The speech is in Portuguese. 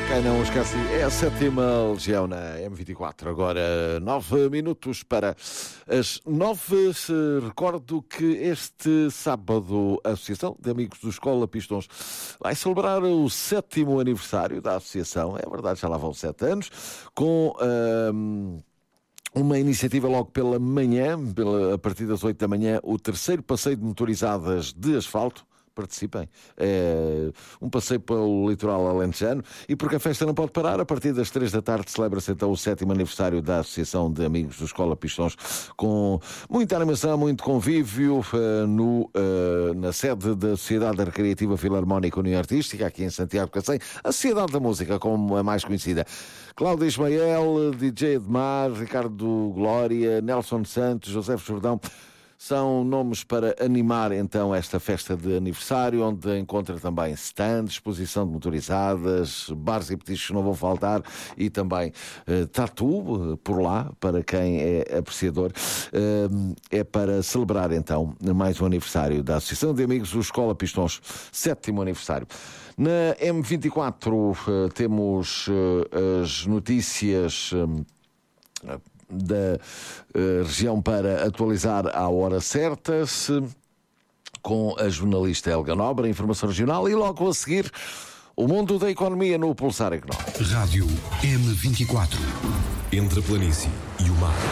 Quem não esquece, é a 7ª Legião na M24. Agora 9 minutos para as 9. Recordo que este sábado a Associação de Amigos do Escola Pistões vai celebrar o 7º aniversário da Associação. É verdade, já lá vão 7 anos, com uma iniciativa logo pela manhã, a partir das 8 da manhã, o 3º passeio de motorizadas de asfalto. Participem. É um passeio pelo litoral alentejano, e porque a festa não pode parar, a partir das 3 da tarde celebra-se então o 7º aniversário da Associação de Amigos do Escola Pistões, com muita animação, muito convívio na sede da Sociedade Recreativa Filarmónica União Artística, aqui em Santiago de Cacém, a Sociedade da Música, como a mais conhecida. Cláudia Ismael, DJ Edmar, Ricardo Glória, Nelson Santos, José Jordão, são nomes para animar então esta festa de aniversário, onde encontra também stand, exposição de motorizadas, bares e petiscos não vão faltar, e também tatu por lá, para quem é apreciador. É para celebrar então mais um aniversário da Associação de Amigos do Escola Pistões, 7º aniversário. Na M24 temos as notícias da região para atualizar à hora certa, com a jornalista Helga Nobre, informação regional, e logo a seguir o mundo da economia no Pulsar Económico. Rádio M24. Entre a planície e o mar.